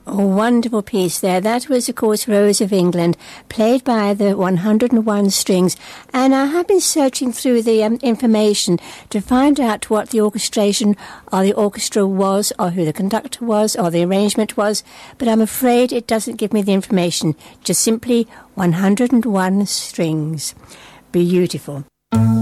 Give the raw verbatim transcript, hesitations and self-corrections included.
A wonderful piece there. That was, of course, Rose of England, played by the one hundred and one Strings. And I have been searching through the um, information to find out what the orchestration or the orchestra was, or who the conductor was, or the arrangement was. But I'm afraid it doesn't give me the information. Just simply one hundred and one Strings. Beautiful.